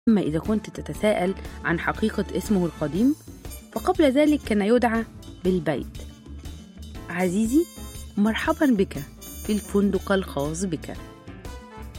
أما إذا كنت تتساءل عن حقيقة اسمه القديم، فقبل ذلك كان يدعى بالبيت. عزيزي، مرحبا بك في الفندق الخاص بك.